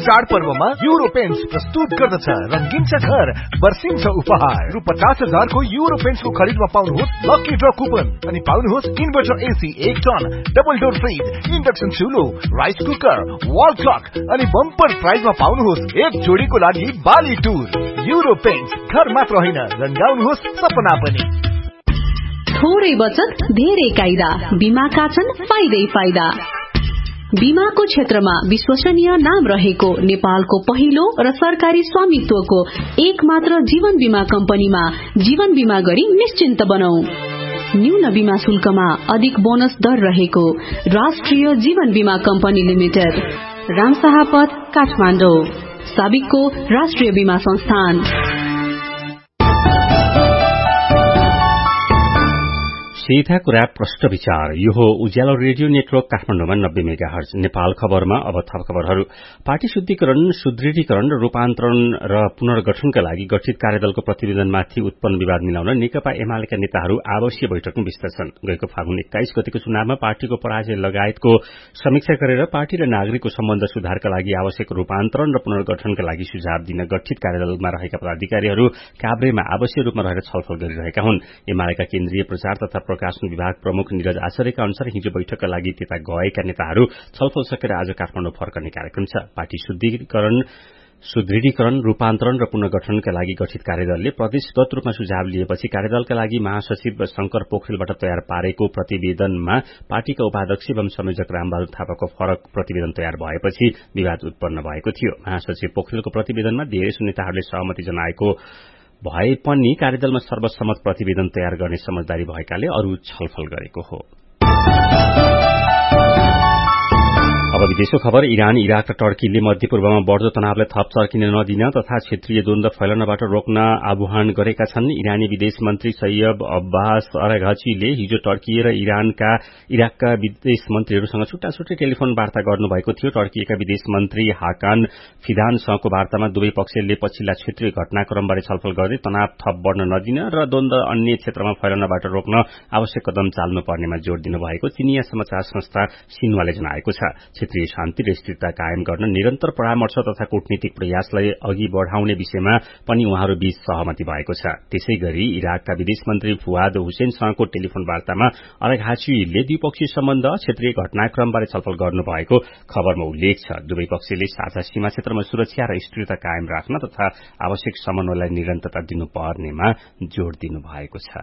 चाड पर्वमा euro paints प्रस्तुत गर्दछ रंगीन छ घर बर्सिन्छ उपहार रु 50,000 को युरो पेन्ट्स को खरिदमा पाउनुहोस् लकी ड्र कुपन अनि पाउनुहोस् inverter AC 1 ton double door fridge induction चुलो rice cooker wall clock अनि बम्पर प्राइजमा पाउनुहोस् एक जोडीको लागि बाली टुर युरो पेन्ट्स घर मात्र होइन रंगाउनुहोस् सपना पनि। थोरै बचत धेरै कायदा बीमाका छन् फाइदै फाइदा। बीमाको क्षेत्रमा विश्वसनीय नाम रहेको नेपालको पहिलो र सरकारी स्वामित्वको एक मात्र जीवन बीमा कम्पनीमा जीवन बीमा गरी निश्चिन्त बनौ। न्यून बीमा शुल्कमा अधिक बोनस दर रहेको राष्ट्रिय जीवन बीमा कम्पनी लिमिटेड, रामशाहपथ, काठमाडौँ। साबिकको राष्ट्रिय बीमा संस्थान। सीधा कुरा प्रश्न विचार यो हो उज्यालो रेडियो नेटवर्क काठमाडौँमा 90 मेगाहर्ज। नेपाल खबरमा अब थप खबरहरू। पार्टी शुद्धिकरण सुदृढीकरण र रूपान्तरण र पुनर्गठनका लागि गठित कार्यदलको प्रतिवेदनमाथि उत्पन्न विवाद मिलाउन नेकपा एमालेका नेताहरू आवासीय बैठकमा व्यस्त छन्। गएको फागुन 21 गतिको चुनावमा पार्टीको पराजय लगायतको समीक्षा गरेर पार्टी र नागरिकको सम्बन्ध सुधारका लागि आवश्यक रूपान्तरण र पुनर्गठनका लागि सुझाव दिन गठित कार्यदलमा रहेका पदाधिकारीहरू काभ्रेमा आवश्यक रूपमा रहेर छलफल गरिरहेका हुन्। एमालेका केन्द्रीय प्रचार तथा प्रकाशन विभाग प्रमुख निरज आचार्यका अनुसार हिजो बैठकका लागि त्यता गएका नेताहरू छलफल सकेर आज काठमाडौँ फर्कने कार्यक्रम छ। पार्टी सुदृढीकरण रूपान्तरण र पुनर्गठनका लागि गठित कार्यदलले प्रदेशगत रूपमा सुझाव लिएपछि कार्यदलका लागि महासचिव शंकर पोखरेलबाट तयार पारेको प्रतिवेदनमा पार्टीका उपाध्यक्ष एवं संयोजक रामबहादुर थापाको फरक प्रतिवेदन तयार भएपछि विवाद उत्पन्न भएको थियो। महासचिव पोखरेलको प्रतिवेदनमा धेरैसो नेताहरूले सहमति जनाएको भए पनि कार्यदलमा सर्वसम्मत प्रतिवेदन तयार गर्ने समझदारी भएकाले अरू छलफल गरेको हो। अब विदेशको खबर। इरान, इराक र टर्कीले मध्यपूर्वमा बढ़दो तनावलाई थप चर्किन नदिन तथा क्षेत्रीय द्वन्द्व फैलनबाट रोक्न आह्वान गरेका छन्। इरानी विदेश मन्त्री सैयद अब्बास अराघचीले हिजो टर्की र इराकका विदेश मन्त्रीहरूसँग छुट्टा छुट्टै टेलिफोन वार्ता गर्नुभएको थियो। टर्कीका विदेश मन्त्री हाकान फिदानसँगको वार्तामा दुवै पक्षले पछिल्ला क्षेत्रीय घटनाक्रमबारे छलफल गर्दै तनाव थप बढ़न नदिन र द्वन्द्व अन्य क्षेत्रमा फैलनबाट रोक्न आवश्यक कदम चाल्नुपर्नेमा जोड़ दिनुभएको चिनिया समाचार संस्था सिन्हुवाले जनाएको छ। क्षेत्रीय शान्ति र स्थिरता कायम गर्न निरन्तर परामर्श तथा कूटनीतिक प्रयासलाई अघि बढ़ाउने विषयमा पनि उहाँहरू बीच सहमति भएको छ। त्यसैगरी इराकका विदेश मन्त्री फुआद हुसैनसँगको टेलिफोन वार्तामा अराघचीले द्विपक्षीय सम्बन्ध क्षेत्रीय घटनाक्रमबारे छलफल गर्नुभएको खबरमा उल्लेख छ। दुवै पक्षले साझा सीमा क्षेत्रमा सुरक्षा र स्थिरता कायम राख्न तथा आवश्यक समन्वयलाई निरन्तरता दिनुपर्नेमा जोड़ दिनु भएको छ।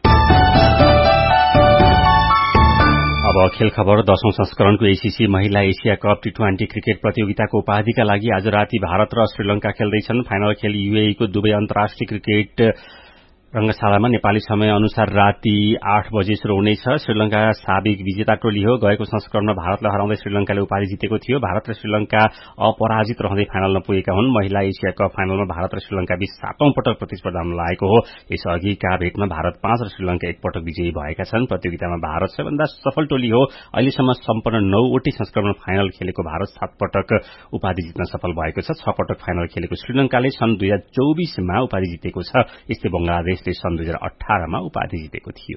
अब खेल खबर। 10औं संस्करणको एसीसी महिला एशिया कप टी20 क्रिकेट प्रतियोगिताको उपाधिका लागि आज राति भारत र श्रीलंका खेल्दैछन्। फाइनल खेल यूएई को दुबई अन्तर्राष्ट्रिय क्रिकेट रंगशालामा नेपाली समय अनुसार राति 8 बजे शुरू हुनेछ। श्रीलंका साबिक विजेता टोली हो। गएको संस्करणमा भारतलाई हराउँदै श्रीलंकाले उपाधि जितेको थियो। भारत र श्रीलंका अपराजित रहँदै फाइनलमा पुगेका हुन्। महिला एशिया कप फाइनलमा भारत र श्रीलंका बीच 7औं पटक प्रतिस्पर्धामा लागेको हो। यसअघिका भेटमा भारत 5 र श्रीलंका 1 पटक विजयी भएका छन्। प्रतियोगितामा भारत सबैभन्दा सफल टोली हो। अहिलेसम्म सम्पन्न 9वटै संस्करणमा फाइनल खेलेको भारत 7 पटक उपाधि जित्न सफल भएको छ। 6 पटक फाइनल खेलेको श्रीलंकाले सन् 2024 मा उपाधि जितेको छ। यस्तै बंगलादेश सन् 2018 मा उपाधि जितेको थियो।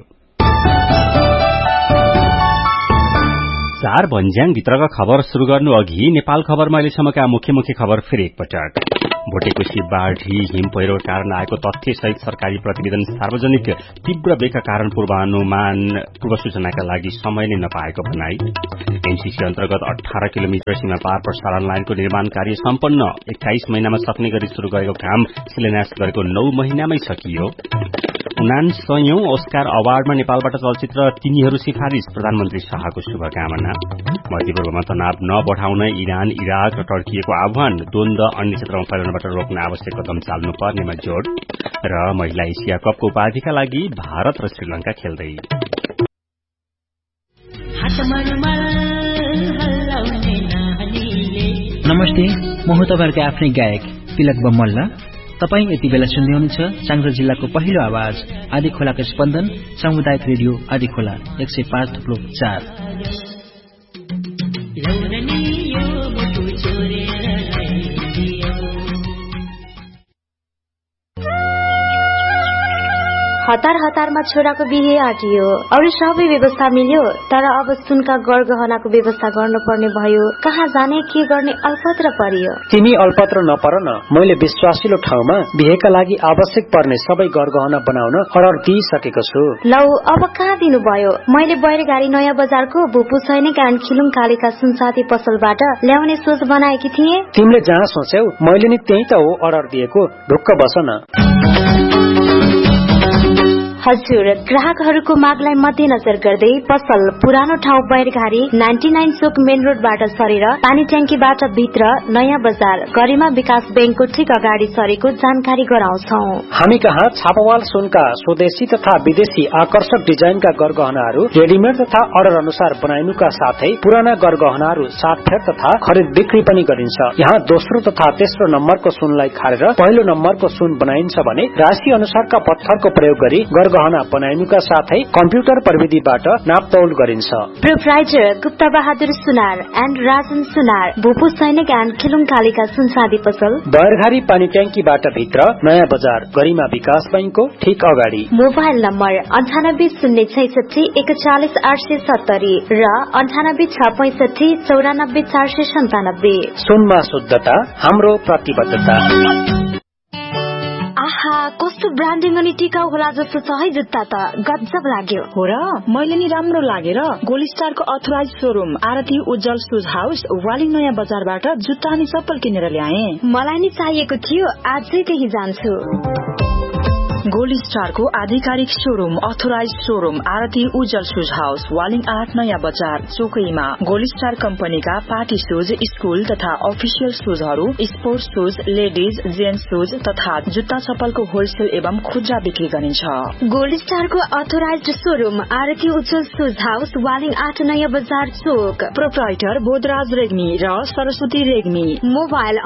4 भन्ज्याङ भित्रका खबर शुरू गर्नु अघि नेपाल खबरमा अहिलेसम्मका मुख्य खबर फेरि एकपटक। भोटेकोशी बाढ़ी हिम पहिरोका कारण आएको तथ्यसहित सरकारी प्रतिवेदन सार्वजनिक। तीव्र वेगका कारण पूर्व सूचनाका लागि समय नै नपाएको भनाई। एमसीसी अन्तर्गत 18 किलोमिटर सीमा पार प्रसारण लाइनको निर्माण कार्य सम्पन्न। 21 महिनामा सक्ने गरी शुरू गरेको काम शिलान्यास गरेको 9 महिनामै सकियो। 49औं ओस्कार अवार्डमा नेपालबाट चलचित्र तिनीहरू सिफारिश। प्रधानमन्त्री शाहको शुभकामना। मध्यपूर्वमा तनाव नबढ़ाउन इरान, इराक र टर्कीको आह्वान। द्वन्द्व अन्य क्षेत्रमा फैलनबाट रोक्न आवश्यक कदम चाल्नुपर्नेमा जोड़ र महिला एशिया कपको उपाधिका लागि भारत र श्रीलंका खेल्दै। नमस्ते, म हुँ तपाईहरुको आफ्नै गायक तिलक बम्मल्ला। तपाईं यति बेला सुन्दै हुनुहुन्छ चाङग्रा जिल्लाको पहिलो आवाज आदिखोलाको स्पन्दन सामुदायिक रेडियो आदिखोला 105.4। हतारमा छोराको बिहे आटियो, अरू सबै व्यवस्था मिल्यो, तर अब सुनका गरगहनाको व्यवस्था गर्नुपर्ने भयो। कहाँ जाने के गर्ने अल्पत्र परियो। तिमी अल्पत्र नपर न, मैले विश्वासिलो ठाउँमा बिहेका लागि आवश्यक पर्ने सबै गरगहना बनाउन अर्डर दिइसकेको छु। लौ अब कहाँ दिनुभयो? मैले बैरगाडी नयाँ बजारको भुपु सैनिक एन्ड खिलुङ कालीका सुनसाथी पसलबाट ल्याउने सोच बनाएकी थिए। तिमीले जहाँ सोच्यौ मैले नि त्यही त हो अर्डर दिएको, ढुक्क बस न। हजुर, ग्राहकहरूको मागलाई मध्यनजर गर्दै पसल पुरानो ठाउँ बैरघारी 99 चोक मेन रोडबाट सरेर पानी ट्याङ्कीबाट भित्र नयाँ बजार गरिमा विकास बैंकको ठिक अगाडि सरेको जानकारी गराउँछौ। हामी कहाँ छापावाल सुनका स्वदेशी तथा विदेशी आकर्षक डिजाइनका गरगहनाहरू रेडिमेड तथा अर्डर अनुसार बनाइनुका साथै पुराना गरगहनाहरू साटफेर तथा खरिद बिक्री पनि गरिन्छ। यहाँ दोस्रो तथा तेस्रो नम्बरको सुनलाई खारेर पहिलो नम्बरको सुन बनाइन्छ भने राशि अनुसारका पत्थरको प्रयोग गरी गहना बनाइनुका साथै कम्प्युटर प्रविधिबाट नापतौल गरिन्छ। Proprietor Gupta Bahadur Sunar and Rajan सुनार, भूपू सैनिक एन्ड खिलुङ कालीका सुनसादी पसल बैरघारी पानी ट्याङ्कीबाट भित्र नयाँ बजार गरिमा विकास बैंकको ठिक अगाडि। मोबाइल नम्बर 9806614870 र 9865494497। सुनमा शुद्धता हाम्रो प्रतिबद्धता। आहा, कस्तो ब्रान्डिङ अनि टिकाउ होला जस्तो छ है जुत्ता त, गजब लाग्यो। हो र, मैले नि राम्रो लागेर गोल्ड स्टारको अथोराइज शोरूम आरती उज्जवल शूज हाउस वालिङ नयाँ बजारबाट जुत्ता अनि चप्पल किनेर ल्याए। मलाई नि चाहिएको थियो, आजै त्यही जान्छु। गोल्ड स्टारको आधिकारिक शोरूम अथोराइज शोरूम आरती उज्जवल शूज हाउस वालिङ 8 नयाँ बजार चोकैमा गोल्ड स्टार कम्पनीका पार्टी शूज, स्कूल तथा official शूजहरू, sports shoes, ladies gents shoes तथा जुत्ता चप्पलको होलसेल एवं खुद्रा बिक्री गरिन्छ। गोल्ड स्टारको अथोराइज शोरूम आरती उज्जवल शूज हाउस वालिङ 8 नयाँ बजार चोक। प्रोप्राइटर बोधराज रेग्मी र सरस्वती रेग्मी। मोबाइल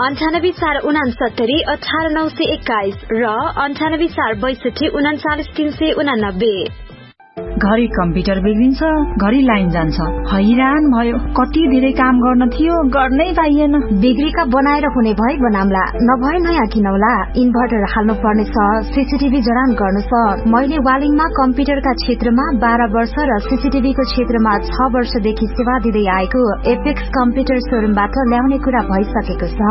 9848189321 र 9843699389। घरि कम्प्युटर बिग्रिन्छ, घरि लाइन जान्छ, हैरान भयो। कति धेरै काम गर्न थियो, गर्नै पाइएन। बिग्रीका बनाएर हुने भई बनाम्ला, नभए नयाँ किनौला। इन्भर्टर हाल्नु पर्नेछ, सीसीटीभी जडान गर्नु छ। मैले वालिङमा कम्प्युटरका क्षेत्रमा 12 वर्ष र सीसीटीभीको क्षेत्रमा 6 वर्षदेखि सेवा दिँदै आएको एपेक्स कम्प्युटर शोरूमबाट ल्याउने कुरा भइसकेको छ।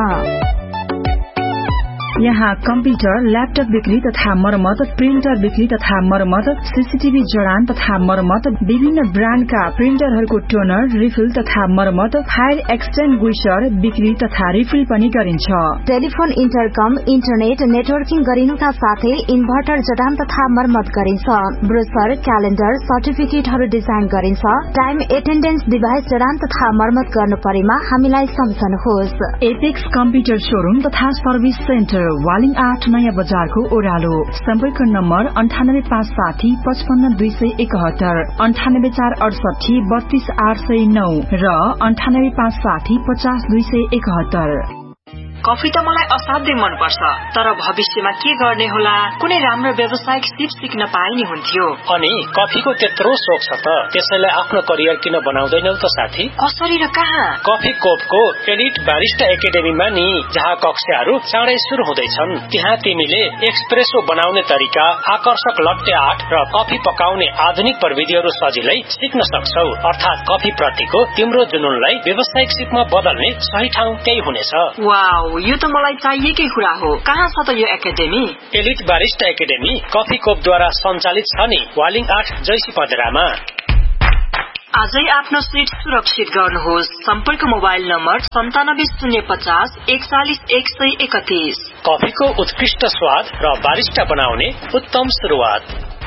यहाँ कम्प्युटर, ल्यापटप बिक्री तथा मरम्मत, प्रिन्टर बिक्री तथा मरम्मत, सीसीटीभी जडान तथा मरम्मत, विभिन्न ब्रान्डका प्रिन्टरहरूको टोनर, रिफिल तथा मरम्मत, फायर एक्सटिङ्ग्विशर बिक्री तथा रिफिल पनि गरिन्छ। टेलिफोन, इन्टरकम, इन्टरनेट नेटवर्किङ गरिनुका साथै इन्भर्टर जडान तथा मरम्मत गरिन्छ। ब्रोशर, क्यालेन्डर, सर्टिफिकेटहरू डिजाइन गरिन्छ। टाइम एटेन्डेन्स डिभाइस जडान तथा मरम्मत गर्नु परेमा हामीलाई सम्झनुहोस्। एपेक्स कम्प्युटर शोरूम तथा सर्भिस सेन्टर वालिङ 8 नयाँ बजारको ओह्रालो। सम्पर्क नम्बर 9857 55271, 98468 32809 र 98560 50271। कफी त मलाई असाध्यै मनपर्छ, तर भविष्यमा के गर्ने होला, कुनै राम्रो व्यावसायिक सिप सिक्न पाए नि हुन्थ्यो। अनि कफीको त्यत्रो शोक छ त, त्यसैले आफ्नो करियर किन बनाउँदैनौ त साथी? कसरी र कहाँ? कफी कोपको एलिट बारिस्टा एकाडेमीमा नि, जहाँ कक्षाहरू चाँडै सुरु हुँदैछन्। त्यहाँ तिमीले एक्सप्रेसो बनाउने तरिका, आकर्षक लट्टे आर्ट र कफी पकाउने आधुनिक प्रविधिहरू सजिलै सिक्न सक्छौ। अर्थात् कफी प्रतिको तिम्रो जुनूनलाई व्यावसायिक सिपमा बदल्ने सही ठाउँ त्यही हुनेछ। वाउ, यो त मलाई चाहिएकै कुरा हो। कहाँ छ त यो academy? Elite barista academy coffee कोपद्वारा सञ्चालित छ नि, वालिङ 8 जैसी पदरामा। आजै आफ्नो सिट सुरक्षित गर्नुहोस्। सम्पर्क मोबाइल नम्बर 97050 41131। कफीको उत्कृष्ट स्वाद र बारिस्टा बनाउने उत्तम शुरुआत।